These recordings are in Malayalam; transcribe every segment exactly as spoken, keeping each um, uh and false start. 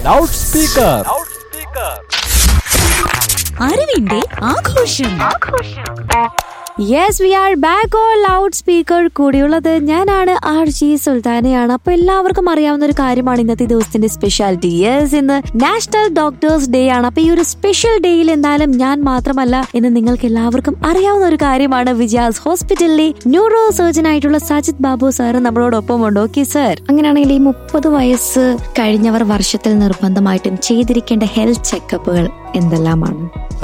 Loud speaker. അറിവിന്റെ ആഘോഷം. Yes, V are back on loud speaker. കൂടിയുള്ളത് ഞാനാണ് ആർ ജി സുൽത്താനയാണ്. അപ്പൊ എല്ലാവർക്കും അറിയാവുന്ന ഒരു കാര്യമാണ് ഇന്നത്തെ ദിവസത്തിന്റെ സ്പെഷ്യാലിറ്റി. യെസ്, ഇന്ന് നാഷണൽ ഡോക്ടേഴ്സ് ഡേ ആണ്. അപ്പൊ ഈ ഒരു സ്പെഷ്യൽ ഡേയിൽ എന്തായാലും ഞാൻ മാത്രമല്ല, ഇന്ന് നിങ്ങൾക്ക് എല്ലാവർക്കും അറിയാവുന്ന ഒരു കാര്യമാണ്. വിജയാസ് ഹോസ്പിറ്റലിലെ ന്യൂറോ സർജൻ ആയിട്ടുള്ള സജിത് ബാബു സാർ നമ്മളോടൊപ്പം ഉണ്ട്. ഓക്കെ സർ, അങ്ങനെയാണെങ്കിൽ ഈ മുപ്പത് വയസ്സ് കഴിഞ്ഞവർ വർഷത്തിൽ നിർബന്ധമായിട്ടും ചെയ്തിരിക്കേണ്ട ഹെൽത്ത് ചെക്കപ്പുകൾ എന്തെല്ലാമാണ്?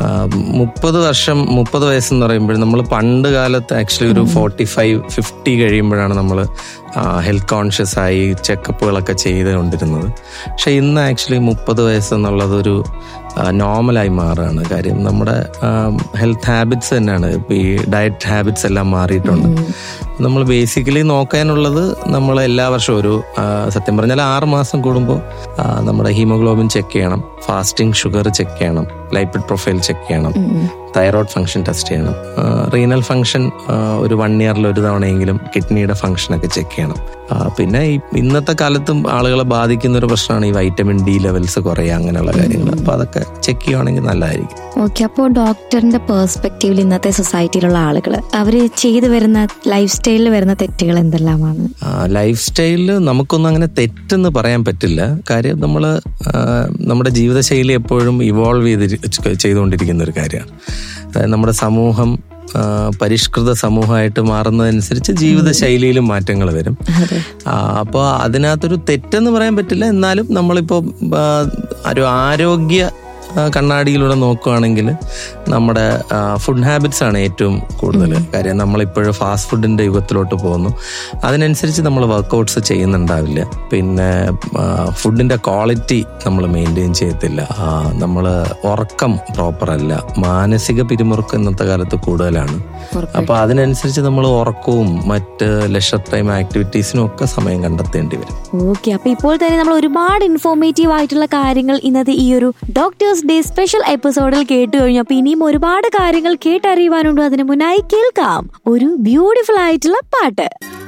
മുപ്പത് വർഷം മുപ്പത് വയസ്സെന്ന് പറയുമ്പോൾ നമ്മൾ പണ്ട് കാലത്ത് ആക്ച്വലി ഒരു ഫോർട്ടി ഫൈവ് ഫിഫ്റ്റി കഴിയുമ്പോഴാണ് നമ്മൾ ഹെൽത്ത് കോൺഷ്യസ് ആയി ചെക്കപ്പുകളൊക്കെ ചെയ്തുകൊണ്ടിരുന്നത്. പക്ഷെ ഇന്ന് ആക്ച്വലി മുപ്പത് വയസ്സെന്നുള്ളതൊരു നോർമലായി മാറുകയാണ്. കാര്യം നമ്മുടെ ഹെൽത്ത് ഹാബിറ്റ്സ് തന്നെയാണ്, ഇപ്പം ഈ ഡയറ്റ് ഹാബിറ്റ്സ് എല്ലാം മാറിയിട്ടുണ്ട്. നമ്മൾ ബേസിക്കലി നോക്കാനുള്ളത് നമ്മൾ എല്ലാ വർഷവും ഒരു സത്യം പറഞ്ഞാൽ ആറ് മാസം കൂടുമ്പോൾ നമ്മുടെ ഹീമോഗ്ലോബിൻ ചെക്ക് ചെയ്യണം, ഫാസ്റ്റിംഗ് ഷുഗർ ചെക്ക് ചെയ്യണം, ലൈപ്പിഡ് പ്രൊഫൈൽ ചെക്ക് ചെയ്യണം, തൈറോയ്ഡ് ഫംഗ്ഷൻ ടെസ്റ്റ് ചെയ്യണം, റീനൽ ഫംഗ്ഷൻ ഒരു വൺ ഇയറിൽ ഒരു തവണയെങ്കിലും കിഡ്നിയുടെ ഫംഗ്ഷനൊക്കെ ചെക്ക് ചെയ്യണം. പിന്നെ ഈ ഇന്നത്തെ കാലത്തും ആളുകളെ ബാധിക്കുന്ന ഒരു പ്രശ്നമാണ് ഈ വൈറ്റമിൻ ഡി ലെവൽസ് കുറയുക, അങ്ങനെയുള്ള കാര്യങ്ങൾ. അപ്പൊ അതൊക്കെ ചെക്ക് ചെയ്യുവാണെങ്കിൽ നല്ലതായിരിക്കും. ഓക്കെ, അപ്പോൾ ഡോക്ടറിന്റെ പെർസ്പെക്റ്റീവിൽ ഇന്നത്തെ സൊസൈറ്റിയിലുള്ള ആളുകൾ അവര് ചെയ്തു വരുന്ന ലൈഫ് സ്റ്റൈലിൽ വരുന്ന തെറ്റുകൾ എന്തെല്ലാമാണ്? ലൈഫ് സ്റ്റൈലിൽ നമുക്കൊന്നും അങ്ങനെ തെറ്റെന്ന് പറയാൻ പറ്റില്ല. കാര്യം നമ്മൾ നമ്മുടെ ജീവിതശൈലി എപ്പോഴും ഇവോൾവ് ചെയ്ത് ചെയ്തുകൊണ്ടിരിക്കുന്ന ഒരു കാര്യമാണ്. അതായത് നമ്മുടെ സമൂഹം പരിഷ്കൃത സമൂഹമായിട്ട് മാറുന്നതനുസരിച്ച് ജീവിതശൈലിയിലും മാറ്റങ്ങൾ വരും. അപ്പോൾ അതിനകത്തൊരു തെറ്റെന്ന് പറയാൻ പറ്റില്ല. എന്നാലും നമ്മളിപ്പോൾ ഒരു ആരോഗ്യ കണ്ണാടിയിലൂടെ നോക്കുകയാണെങ്കിൽ നമ്മുടെ ഫുഡ് ഹാബിറ്റ്സ് ആണ് ഏറ്റവും കൂടുതൽ കാര്യം. നമ്മളിപ്പോഴും ഫാസ്റ്റ് ഫുഡിന്റെ യുഗത്തിലോട്ട് പോകുന്നു. അതിനനുസരിച്ച് നമ്മൾ വർക്കൗട്ട്സ് ചെയ്യുന്നുണ്ടാവില്ല. പിന്നെ ഫുഡിന്റെ ക്വാളിറ്റി നമ്മൾ മെയിൻറ്റെയിൻ ചെയ്യത്തില്ല. നമ്മൾ ഉറക്കം പ്രോപ്പർ അല്ല. മാനസിക പിരിമുറുക്കം ഇന്നത്തെ കാലത്ത് കൂടുതലാണ്. അപ്പൊ അതിനനുസരിച്ച് നമ്മൾ ഉറക്കവും മറ്റ് ലെഷർ ടൈം ആക്ടിവിറ്റീസിനും ഒക്കെ സമയം കണ്ടെത്തേണ്ടി വരും. ഓക്കെ, അപ്പൊ ഇപ്പോൾ തന്നെ നമ്മൾ ഒരുപാട് ഇൻഫോർമേറ്റീവ് ആയിട്ടുള്ള കാര്യങ്ങൾ ഇന്നത്തെ ഈ ഒരു ഡോക്ടേഴ്സ് ഡേ സ്പെഷ്യൽ എപ്പിസോഡിൽ കേട്ടു കഴിഞ്ഞു. അപ്പൊ ഇനിയും ഒരുപാട് കാര്യങ്ങൾ കേട്ടറിയുവാനുണ്ട്. അതിന് മുന്നായി കേൾക്കാം ഒരു ബ്യൂട്ടിഫുൾ ആയിട്ടുള്ള പാട്ട്.